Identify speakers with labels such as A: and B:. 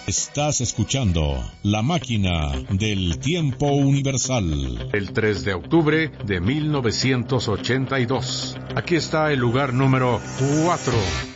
A: Estás escuchando La Máquina del Tiempo Universal. El 3 de octubre de 1982. Aquí está el lugar número 4.